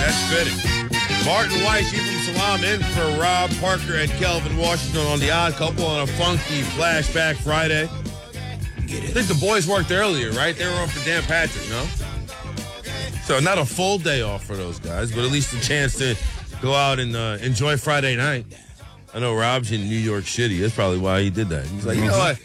That's fitting. Martin Weiss, Ephraim Salam in for Rob Parker and Kelvin Washington on The Odd Couple on a funky Flashback Friday. I think the boys worked earlier, right? They were on for Dan Patrick, no? So not a full day off for those guys, but at least a chance to go out and enjoy Friday night. I know Rob's in New York City. That's probably why he did that. He's like, you know what?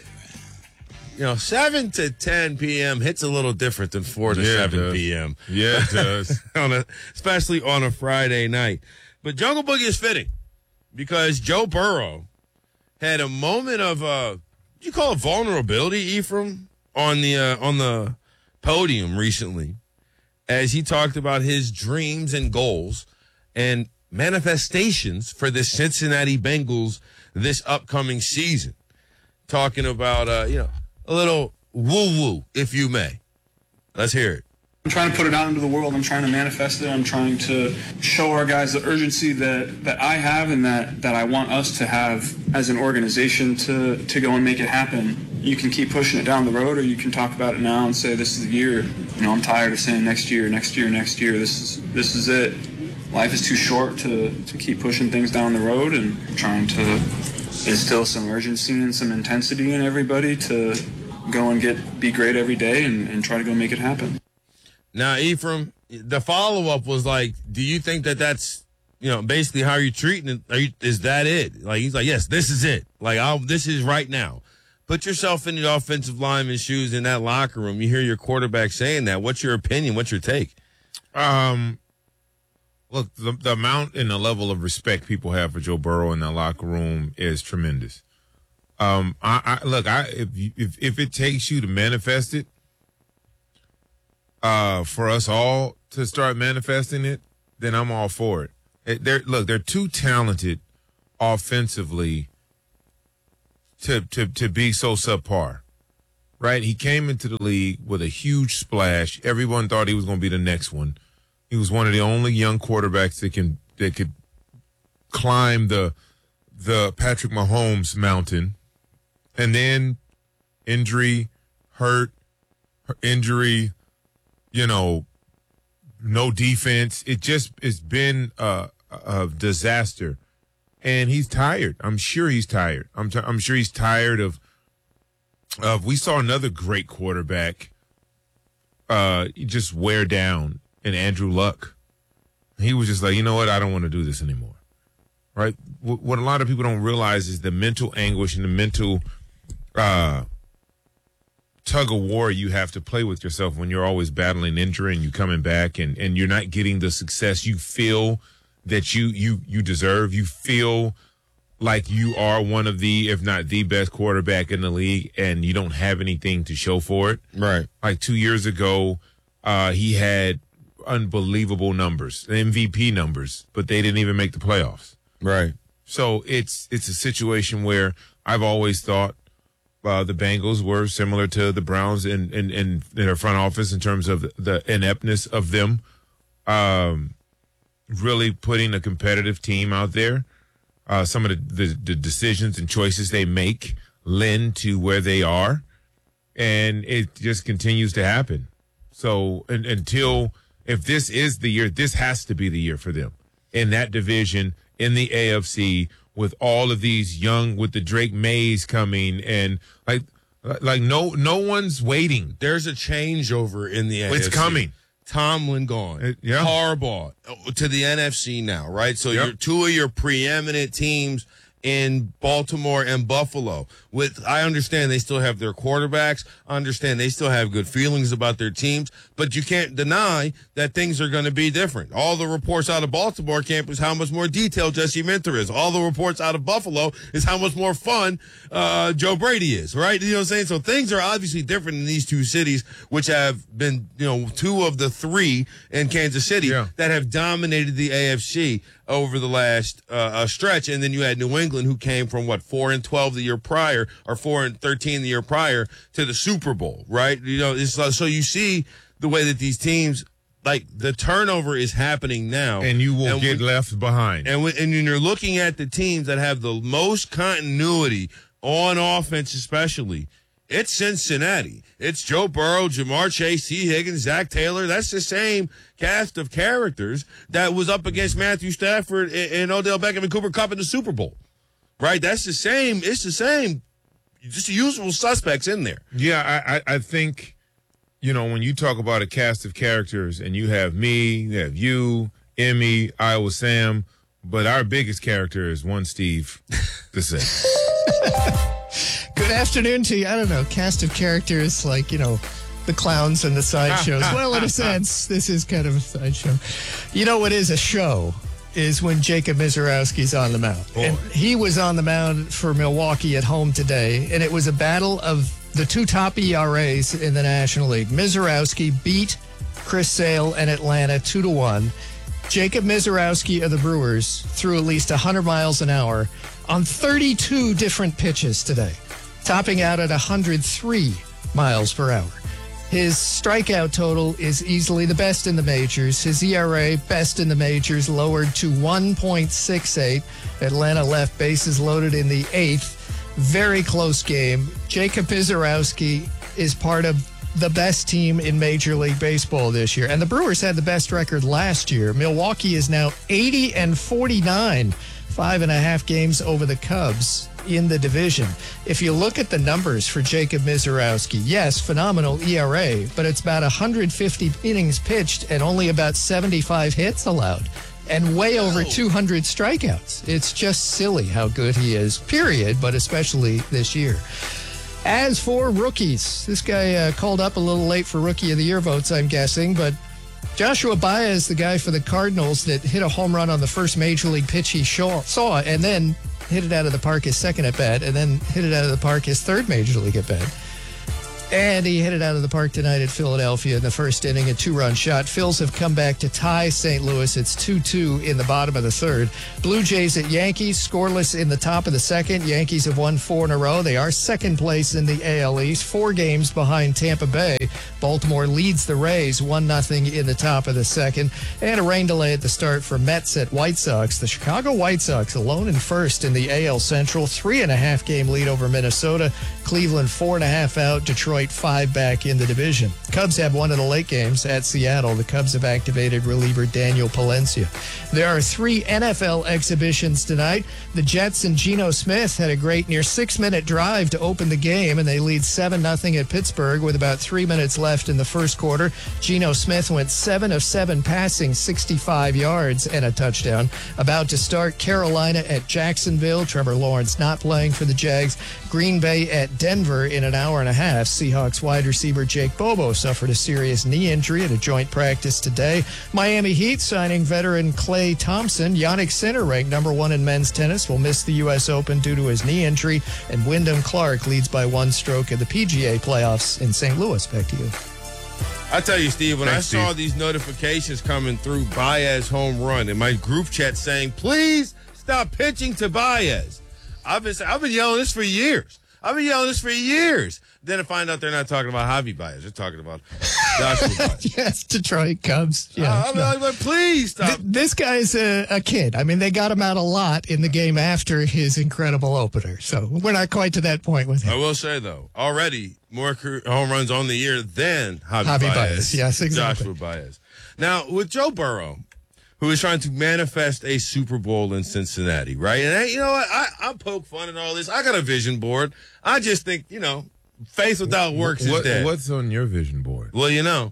7 to 10 p.m. hits a little different than 4 to 7 p.m. Yeah, it does. Especially on a Friday night. But Jungle Boogie is fitting because Joe Burrow had a moment of, you call it vulnerability, Ephraim, on the podium recently as he talked about his dreams and goals and manifestations for the Cincinnati Bengals this upcoming season. Talking about, a little woo-woo, if you may. Let's hear it. I'm trying to put it out into the world. I'm trying to manifest it. I'm trying to show our guys the urgency that I have and that I want us to have as an organization to go and make it happen. You can keep pushing it down the road, or you can talk about it now and say, this is the year. I'm tired of saying next year. This is it. Life is too short to keep pushing things down the road, and I'm trying to instill some urgency and some intensity in everybody to go and be great every day and try to go make it happen. Now, Ephraim, the follow-up was like, do you think that that's, basically how you're treating it? Is that it? Like, he's like, yes, this is it. Like, this is right now. Put yourself in the offensive lineman's shoes in that locker room. You hear your quarterback saying that. What's your opinion? What's your take? Look, the amount and the level of respect people have for Joe Burrow in that locker room is tremendous. If it takes you to manifest it, for us all to start manifesting it, then I'm all for it. They're too talented offensively to be so subpar, right? He came into the league with a huge splash. Everyone thought he was going to be the next one. He was one of the only young quarterbacks that could climb the Patrick Mahomes mountain, and then injury, no defense. It's been a disaster, and he's tired. I'm sure he's tired. I'm sure he's tired of. We saw another great quarterback just wear down. And Andrew Luck, he was just like, you know what? I don't want to do this anymore. Right? What a lot of people don't realize is the mental anguish and the mental tug of war you have to play with yourself when you're always battling injury and you coming back and you're not getting the success you feel that you deserve. You feel like you are one of the, if not the best quarterback in the league, and you don't have anything to show for it. Right. Like 2 years ago, he had unbelievable numbers, MVP numbers, but they didn't even make the playoffs. Right. So it's a situation where I've always thought the Bengals were similar to the Browns in their front office in terms of the ineptness of them really putting a competitive team out there. Some of the decisions and choices they make lend to where they are, and it just continues to happen. So until if this is the year, this has to be the year for them in that division, in the AFC, with all of these young, with the Drake Mays coming, and like no one's waiting. There's a changeover in the AFC. It's coming. Tomlin gone. Harbaugh to the NFC now, right? So you're two of your preeminent teams in Baltimore and Buffalo. I understand they still have their quarterbacks. I understand they still have good feelings about their teams, but you can't deny that things are going to be different. All the reports out of Baltimore camp is how much more detailed Jesse Minter is. All the reports out of Buffalo is how much more fun Joe Brady is, right? You know what I'm saying? So things are obviously different in these two cities, which have been, two of the three in Kansas City that have dominated the AFC over the last stretch. And then you had New England, who came from 4-12 the year prior, or 4-13 the year prior to the Super Bowl, right? So you see the way that these teams, like, the turnover is happening now, and you will get left behind. And when you're looking at the teams that have the most continuity on offense, especially, It's Cincinnati. It's Joe Burrow, Jamar Chase, T. Higgins, Zach Taylor. That's the same cast of characters that was up against Matthew Stafford and Odell Beckham and Cooper Kupp in the Super Bowl. Right? That's the same. It's the same. Just the usual suspects in there. Yeah, I think, when you talk about a cast of characters and you have me, you have you, Emmy, Iowa Sam, but our biggest character is one Steve the same. Good afternoon to you. I don't know, cast of characters like, the clowns and the sideshows. Well, in a sense, this is kind of a sideshow. You know what is a show is when Jacob Misiorowski's on the mound. Boy. And he was on the mound for Milwaukee at home today, and it was a battle of the two top ERAs in the National League. Misiorowski beat Chris Sale and Atlanta 2-1. Jacob Misiorowski of the Brewers threw at least 100 miles an hour on 32 different pitches today, topping out at 103 miles per hour. His strikeout total is easily the best in the majors. His ERA, best in the majors, lowered to 1.68. Atlanta left bases loaded in the 8th. Very close game. Jacob Misiorowski is part of the best team in Major League Baseball this year. And the Brewers had the best record last year. Milwaukee is now 80-49, 5.5 games over the Cubs in the division. If you look at the numbers for Jacob Misiorowski, yes, phenomenal ERA, but it's about 150 innings pitched and only about 75 hits allowed and way over 200 strikeouts. It's just silly how good he is, period, but especially this year. As for rookies, this guy called up a little late for Rookie of the Year votes, I'm guessing, but Joshua Baez, the guy for the Cardinals that hit a home run on the first Major League pitch he saw, and then hit it out of the park his second at bat, and then hit it out of the park his third Major League at bat. And he hit it out of the park tonight at Philadelphia in the first inning, a 2-run shot. Phils have come back to tie St. Louis. It's 2-2 in the bottom of the third. Blue Jays at Yankees, scoreless in the top of the second. Yankees have won 4 in a row. They are second place in the AL East, 4 games behind Tampa Bay. Baltimore leads the Rays 1-0 in the top of the second. And a rain delay at the start for Mets at White Sox. The Chicago White Sox alone in first in the AL Central, 3.5 game lead over Minnesota. Cleveland 4.5 out. Detroit 5 back in the division. Cubs have won in the late games at Seattle. The Cubs have activated reliever Daniel Palencia. There are 3 NFL exhibitions tonight. The Jets and Geno Smith had a great near 6-minute drive to open the game, and they lead 7-0 at Pittsburgh with about 3 minutes left in the first quarter. Geno Smith went 7 of 7 passing, 65 yards and a touchdown. About to start, Carolina at Jacksonville. Trevor Lawrence not playing for the Jags. Green Bay at Denver in an hour and a half. Seahawks wide receiver Jake Bobo suffered a serious knee injury at a joint practice today. Miami Heat signing veteran Klay Thompson. Yannick Sinner, ranked number 1 in men's tennis, will miss the U.S. Open due to his knee injury. And Wyndham Clark leads by 1 stroke at the PGA playoffs in St. Louis. Back to you. I tell you, Steve, when Thanks, I saw Steve. these notifications coming through Baez home run in my group chat saying, please stop pitching to Baez. I've been yelling this for years. Then I find out they're not talking about Javi Baez. They're talking about Joshua Baez. Yes, Detroit Cubs. Yeah, I'm like, please stop. This guy's a kid. I mean, they got him out a lot in the game after his incredible opener. So we're not quite to that point with I him. will say, though, already more home runs on the year than Javi Baez. Baez. Yes, exactly. Joshua Baez. Now, with Joe Burrow, who is trying to manifest a Super Bowl in Cincinnati, right? And you know what? I poke fun and all this. I got a vision board. I just think, faith without works is dead. What's on your vision board? Well, a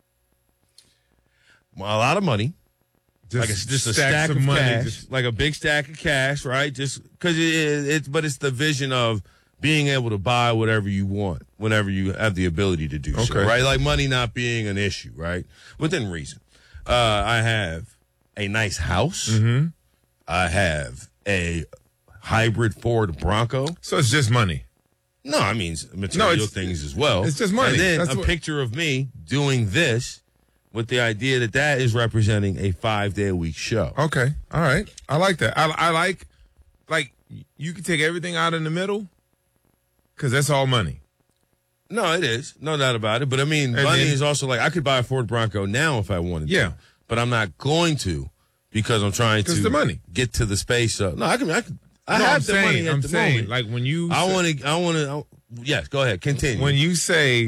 lot of money. Like just a stack of money, cash, like a big stack of cash, right? Just because but it's the vision of being able to buy whatever you want whenever you have the ability to do so, right? Like money not being an issue, right? Within reason. I have a nice house. Mm-hmm. I have a hybrid Ford Bronco. So it's just money. No, I mean material things as well. It's just money. And then That's picture of me doing this with the idea that is representing a 5-day-a-week show. Okay. All right. I like that. I like you can take everything out in the middle because that's all money. No, it is. No doubt about it. But I mean, money is also like I could buy a Ford Bronco now if I wanted to. But I'm not going to because I'm trying to the money. get to the space of. No, I can I have the money at the moment. Like when you, yes, go ahead, continue. When you say,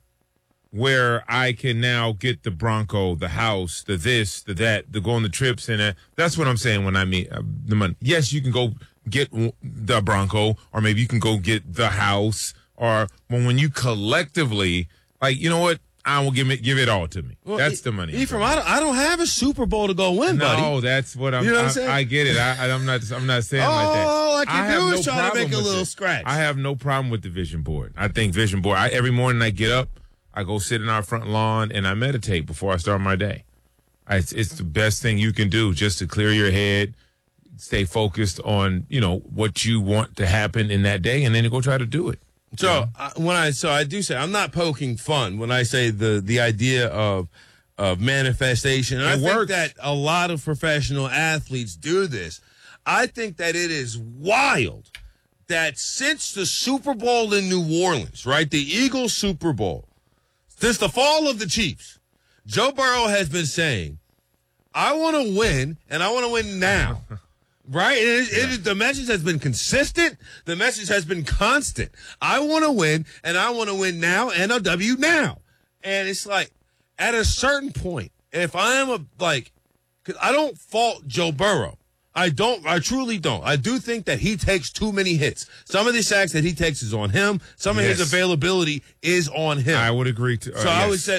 where I can now get the Bronco, the house, the this, the that, the go on the trips, and that's what I'm saying when I mean the money. Yes, you can go get the Bronco, or maybe you can go get the house, or when you collectively, like, you know what? I will give it all to me. Well, that's the money. Ephraim, I don't have a Super Bowl to go win, buddy. No, that's what I'm. You know what I'm saying? I get it. I'm not saying like that. All I can do is try to make a little scratch. I have no problem with the vision board. I think vision board. Every morning I get up, I go sit in our front lawn and I meditate before I start my day. It's the best thing you can do just to clear your head, stay focused on what you want to happen in that day, and then you go try to do it. So I do say I'm not poking fun when I say the idea of manifestation. And I think that a lot of professional athletes do this. I think that it is wild that since the Super Bowl in New Orleans, right, the Eagles Super Bowl, since the fall of the Chiefs, Joe Burrow has been saying, I want to win, and I want to win now. Right? The message has been consistent. The message has been constant. I want to win, and I want to win now, and a W now. And it's like, at a certain point, if I am because I don't fault Joe Burrow. I truly don't. I do think that he takes too many hits. Some of the sacks that he takes is on him. Some of his availability is on him. I would agree to. So I would say,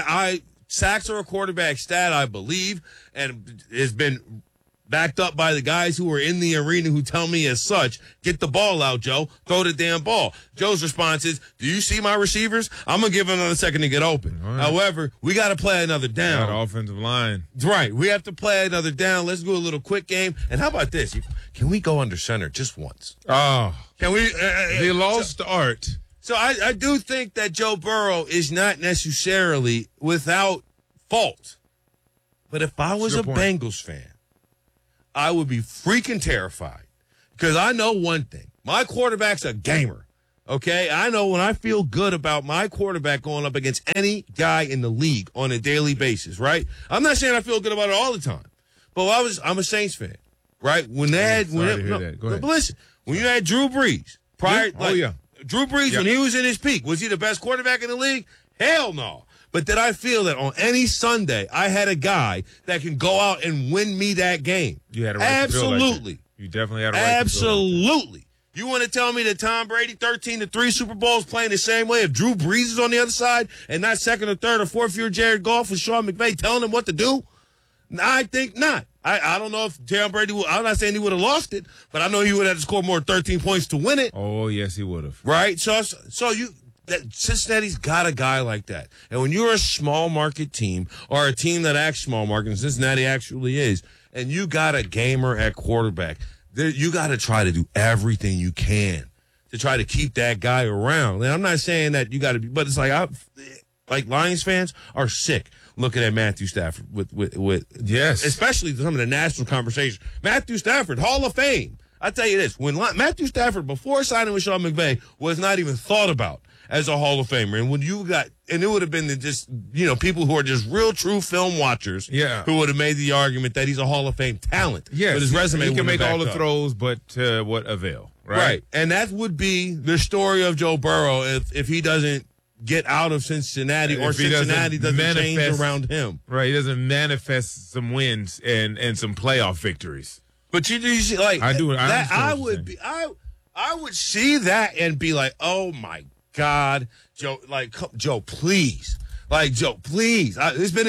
sacks are a quarterback stat, I believe, and has been backed up by the guys who are in the arena who tell me as such, get the ball out, Joe. Throw the damn ball. Joe's response is, do you see my receivers? I'm going to give them another second to get open. Right. However, we got to play another down. Got offensive line. Right. We have to play another down. Let's do a little quick game. And how about this? Can we go under center just once? Oh. Can we? The lost art. So I do think that Joe Burrow is not necessarily without fault. But if I was a Bengals fan, I would be freaking terrified because I know one thing. My quarterback's a gamer, okay? I know when I feel good about my quarterback going up against any guy in the league on a daily basis, right? I'm not saying I feel good about it all the time, but I'm a Saints fan, right? When they had, but listen, when you had Drew Brees, Drew Brees, when he was in his peak, was he the best quarterback in the league? Hell no. But did I feel that on any Sunday I had a guy that can go out and win me that game? You had a right absolutely. To feel like you definitely had a right absolutely. You want to tell me that Tom Brady, 13-3 Super Bowls, playing the same way if Drew Brees is on the other side and not second or third or fourth year Jared Goff with Sean McVay telling him what to do? I think not. I don't know if Tom Brady I'm not saying he would have lost it, but I know he would have to score more than 13 points to win it. Oh, yes, he would have. Right? So Cincinnati's got a guy like that. And when you're a small market team or a team that acts small market, and Cincinnati actually is, and you got a gamer at quarterback, you got to try to do everything you can to try to keep that guy around. And I'm not saying that you got to be, but it's like Lions fans are sick looking at Matthew Stafford with yes, especially some of the national conversation. Matthew Stafford, Hall of Fame. I tell you this, when Matthew Stafford, before signing with Sean McVay, was not even thought about as a Hall of Famer. And when and it would have been people who are just real true film watchers who would have made the argument that he's a Hall of Fame talent. Yes. But his resume he can make all the throws, but what avail? Right. And that would be the story of Joe Burrow if he doesn't get out of Cincinnati or Cincinnati doesn't change around him. Right. He doesn't manifest some wins and some playoff victories. But you see, I would see that and be like, oh my God, Joe, Joe, please. Joe, please.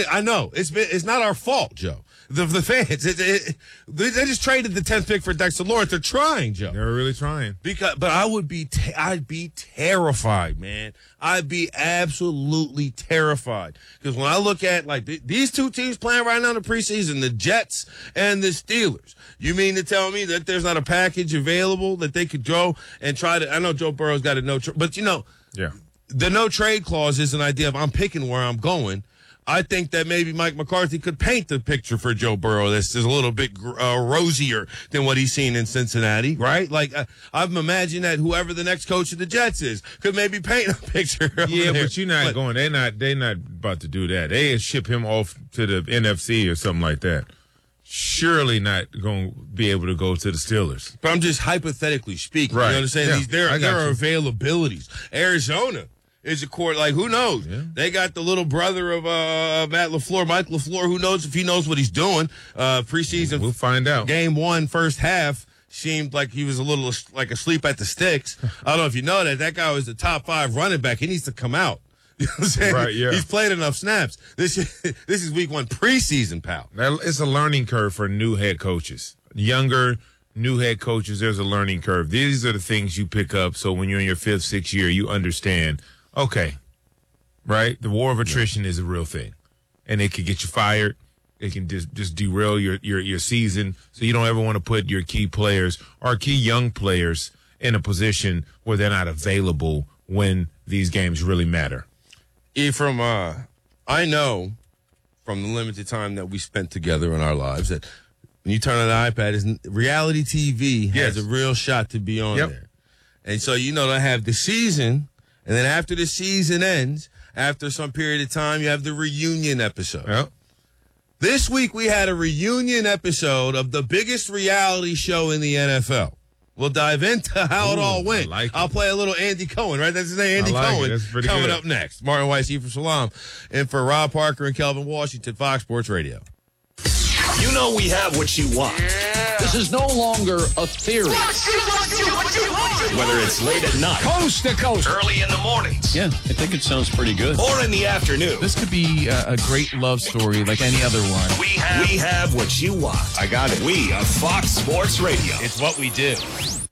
It's not our fault, Joe. The fans, they just traded the 10th pick for Dexter Lawrence. They're trying, Joe. They're really trying. But I'd be terrified, man. I'd be absolutely terrified. Because when I look at, these two teams playing right now in the preseason, the Jets and the Steelers, you mean to tell me that there's not a package available that they could go and try to, I know Joe Burrow's got a but the no trade clause is an idea of I'm picking where I'm going. I think that maybe Mike McCarthy could paint the picture for Joe Burrow that's just a little bit rosier than what he's seen in Cincinnati, right? I've imagined that whoever the next coach of the Jets is could maybe paint a picture. Yeah, but you're not going. They're not about to do that. They ship him off to the NFC or something like that. surely not going to be able to go to the Steelers. But I'm just hypothetically speaking. Right. You know what I'm saying? Yeah, There are availabilities. Arizona is a court, like, who knows? Yeah. They got the little brother of Matt LaFleur, Mike LaFleur. Who knows if he knows what he's doing? Preseason. We'll find out. Game 1, first half, seemed like he was a little like asleep at the sticks. I don't know if you know that. That guy was the top 5 running back. He needs to come out. You know what I'm saying? Right, yeah. He's played enough snaps. This is week 1 preseason, pal. It's a learning curve for new head coaches. Younger, new head coaches, there's a learning curve. These are the things you pick up so when you're in your 5th, 6th year, you understand, okay, right? The war of attrition is a real thing. And it can get you fired. It can just derail your season. So you don't ever want to put your key players or key young players in a position where they're not available when these games really matter. Ephraim, I know from the limited time that we spent together in our lives that when you turn on the iPad, reality TV has a real shot to be on there. And so, they have the season, and then after the season ends, after some period of time, you have the reunion episode. Yep. This week, we had a reunion episode of the biggest reality show in the NFL. We'll dive into how it all went. I'll play a little Andy Cohen, right? That's his name, Andy Cohen. That's pretty coming good. up next. Martin Weiss, Ephraim Salaam, and for Rob Parker and Kelvin Washington, Fox Sports Radio. You know we have what you want. Yeah. This is no longer a theory. Whether it's late at night, coast to coast, early in the mornings. Yeah, I think it sounds pretty good. Or in the afternoon. This could be a great love story like any other one. We have what you want. I got it. We are Fox Sports Radio. It's what we do.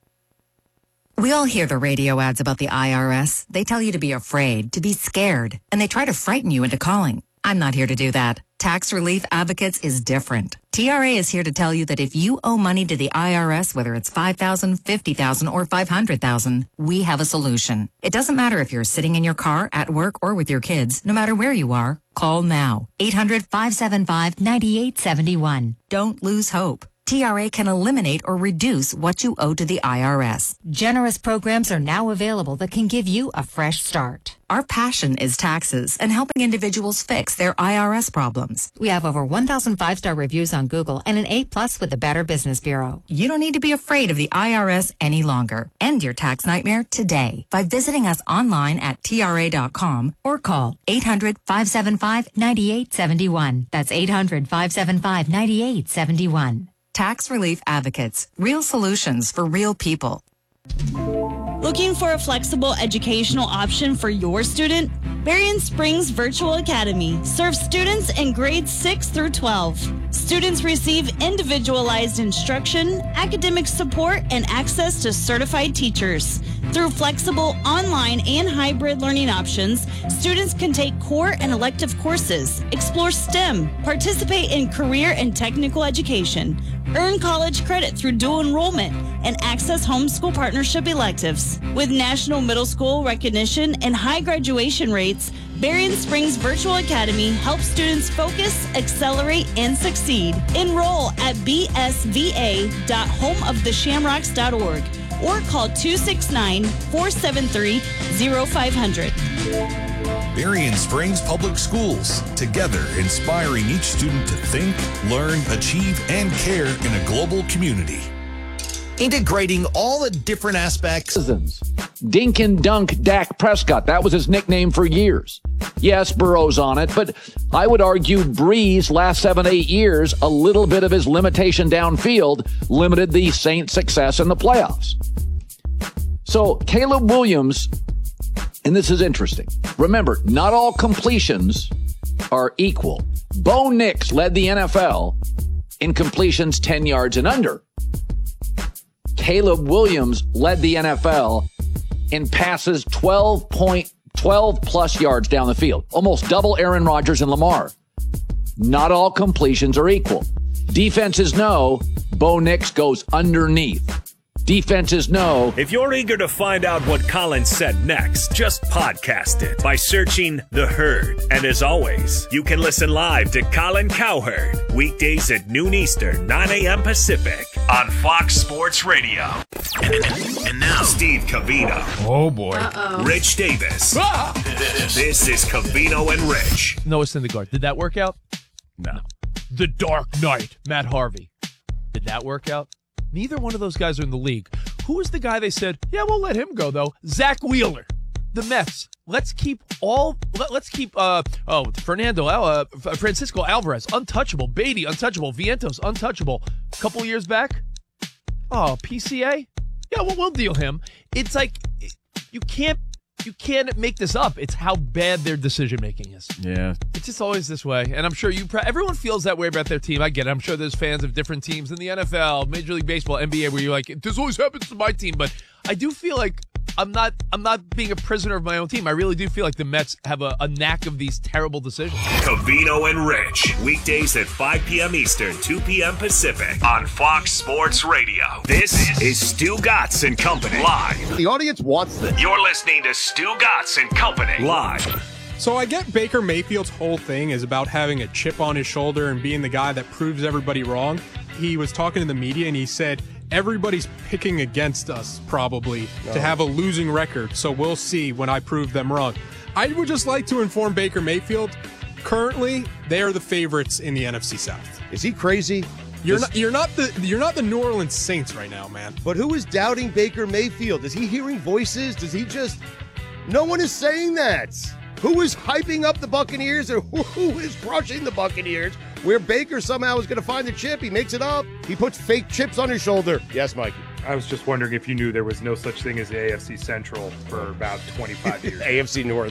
We all hear the radio ads about the IRS. They tell you to be afraid, to be scared, and they try to frighten you into calling. I'm not here to do that. Tax Relief Advocates is different. TRA is here to tell you that if you owe money to the IRS, whether it's $5,000, $50,000, or $500,000, we have a solution. It doesn't matter if you're sitting in your car, at work, or with your kids. No matter where you are, call now. 800-575-9871. Don't lose hope. TRA can eliminate or reduce what you owe to the IRS. Generous programs are now available that can give you a fresh start. Our passion is taxes and helping individuals fix their IRS problems. We have over 1,000 5-star reviews on Google and an A+ with the Better Business Bureau. You don't need to be afraid of the IRS any longer. End your tax nightmare today by visiting us online at TRA.com or call 800-575-9871. That's 800-575-9871. Tax Relief Advocates. Real solutions for real people. Looking for a flexible educational option for your student? Berrien Springs Virtual Academy serves students in grades 6 through 12. Students receive individualized instruction, academic support, and access to certified teachers. Through flexible online and hybrid learning options, students can take core and elective courses, explore STEM, participate in career and technical education, earn college credit through dual enrollment, and access homeschool partnership electives. With national middle school recognition and high graduation rates, Berrien Springs Virtual Academy helps students focus, accelerate, and succeed. Enroll at bsva.homeoftheshamrocks.org or call 269-473-0500. Berrien Springs Public Schools, together inspiring each student to think, learn, achieve, and care in a global community. Integrating all the different aspects. Dink and dunk Dak Prescott. That was his nickname for years. Yes, Burrow's on it, but I would argue Breeze last 7-8 years, a little bit of his limitation downfield limited the Saints' success in the playoffs. So Caleb Williams, and this is interesting. Remember, not all completions are equal. Bo Nix led the NFL in completions 10 yards and under. Caleb Williams led the NFL in passes 12 plus yards down the field. Almost double Aaron Rodgers and Lamar. Not all completions are equal. Defenses know Bo Nix goes underneath. Defenses know. If you're eager to find out what Colin said next, just podcast it by searching The Herd. And as always, you can listen live to Colin Cowherd weekdays at noon Eastern, 9 a.m. Pacific on Fox Sports Radio. And now, Steve Covino. Oh, boy. Rich Davis. This is Covino and Rich. Noah Syndergaard. Did that work out? No. the Dark Knight, Matt Harvey. Did that work out? Neither one of those guys are in the league. Who was the guy they said, yeah, we'll let him go, though? Zach Wheeler. The Mets. Let's keep Francisco Alvarez, untouchable. Beatty, untouchable. Vientos, untouchable. A couple years back, PCA? Yeah, well, we'll deal him. It's like, you can't make this up. It's how bad their decision-making is. Yeah. It's just always this way. And I'm sure everyone feels that way about their team. I get it. I'm sure there's fans of different teams in the NFL, Major League Baseball, NBA, where you're like, this always happens to my team. But I do feel like I'm not being a prisoner of my own team. I really do feel like the Mets have a knack of these terrible decisions. Covino and Rich, weekdays at 5 p.m. Eastern, 2 p.m. Pacific on Fox Sports Radio. This is Stu Gatz and Company live. The audience wants this. You're listening to Stu Gatz and Company live. So I get Baker Mayfield's whole thing is about having a chip on his shoulder and being the guy that proves everybody wrong. He was talking to the media and he said, everybody's picking against us probably to have a losing record, so we'll see when I prove them wrong. I would just like to inform Baker Mayfield, currently they are the favorites in the NFC South. Is he crazy? You're not the New Orleans Saints right now, man. But who is doubting Baker Mayfield? Is he hearing voices? Does he just... No one is saying that. Who is hyping up the Buccaneers or who is crushing the Buccaneers? Where Baker somehow is going to find the chip. He makes it up. He puts fake chips on his shoulder. Yes, Mikey. I was just wondering if you knew there was no such thing as the AFC Central for about 25 years. AFC North.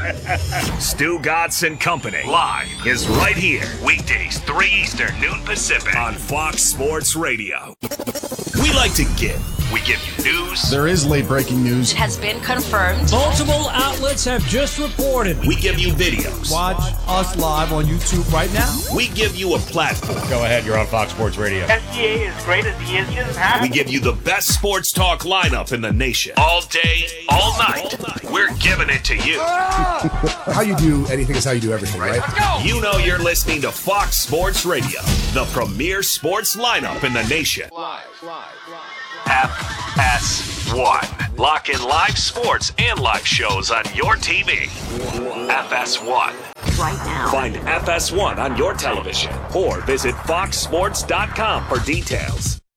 Stu Gatz and Company live is right here. Weekdays, 3 Eastern, noon Pacific on Fox Sports Radio. We like to give. We give you news. There is late breaking news. It has been confirmed. Multiple outlets have just reported. We give you videos. Watch us live on YouTube right now. We give you a platform. Go ahead, you're on Fox Sports Radio. SGA is great as he is. He doesn't have We give you the best sports talk lineup in the nation. All day, all night. We're giving it to you. How you do anything is how you do everything, right? Let's go. You know you're listening to Fox Sports Radio, the premier sports lineup in the nation. Live. FS1. Lock in live sports and live shows on your TV. FS1. Right now. Find FS1 on your television or visit foxsports.com for details.